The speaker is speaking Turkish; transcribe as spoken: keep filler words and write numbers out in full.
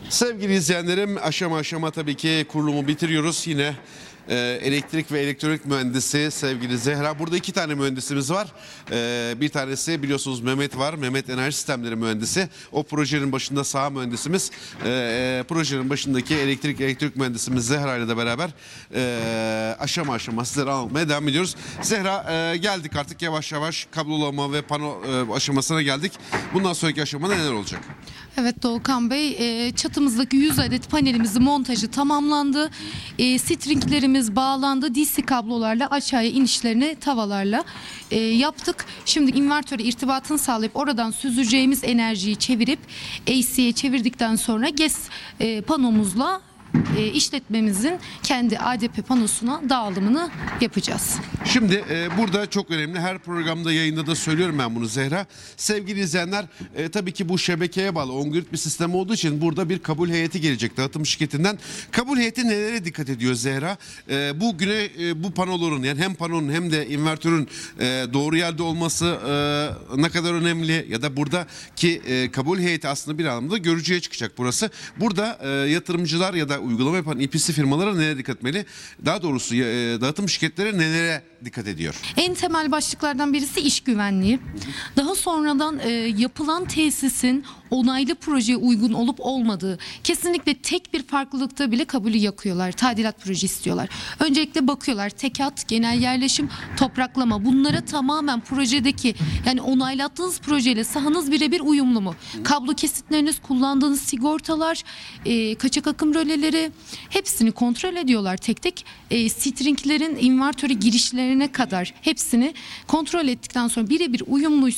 Sevgili izleyenlerim, aşama aşama tabii ki kurulumu bitiriyoruz. Yine e, elektrik ve elektronik mühendisi sevgili Zehra. Burada iki tane mühendisimiz var. E, bir tanesi biliyorsunuz Mehmet var. Mehmet Enerji Sistemleri Mühendisi. O projenin başında saha mühendisimiz. E, e, projenin başındaki elektrik elektrik mühendisimiz Zehra ile de beraber e, aşama aşama sizlere almaya devam ediyoruz. Zehra, e, geldik artık yavaş yavaş kablolama ve pano e, aşamasına geldik. Bundan sonraki aşamada neler olacak? Evet Doğukan Bey, e, çatımızdaki yüz adet panelimizin montajı tamamlandı. E, stringlerimiz bağlandı. D C kablolarla aşağıya inişlerini tavalarla e, yaptık. Şimdi invertöre irtibatını sağlayıp oradan süzeceğimiz enerjiyi çevirip A C'ye çevirdikten sonra GES e, panomuzla e, işletmemizin kendi A D P panosuna dağılımını yapacağız. Şimdi e, burada çok önemli, her programda yayında da söylüyorum ben bunu Zehra. Sevgili izleyenler, e, tabii ki bu şebekeye bağlı on-grid bir sistem olduğu için burada bir kabul heyeti gelecek dağıtım şirketinden. Kabul heyeti nelere dikkat ediyor Zehra? E, bu güne e, bu panoların, yani hem panonun hem de invertörün e, doğru yerde olması e, ne kadar önemli, ya da buradaki e, kabul heyeti aslında bir anlamda görücüye çıkacak burası. Burada e, yatırımcılar ya da uygulama yapan E P C firmalara nelere dikkat etmeli? Daha doğrusu e, dağıtım şirketleri nelere dikkat ediyor? En temel başlıklardan birisi iş güvenliği. Daha sonradan e, yapılan tesisin onaylı projeye uygun olup olmadığı, kesinlikle tek bir farklılıkta bile kabulü yakıyorlar. Tadilat projesi istiyorlar. Öncelikle bakıyorlar tekat, genel yerleşim, topraklama, bunlara tamamen projedeki, yani onaylattığınız projeyle sahanız birebir uyumlu mu? Kablo kesitleriniz, kullandığınız sigortalar, e, kaçak akım röleleri, hepsini kontrol ediyorlar tek tek. E, stringlerin invertöre girişlerine kadar hepsini kontrol ettikten sonra birebir uyumluysa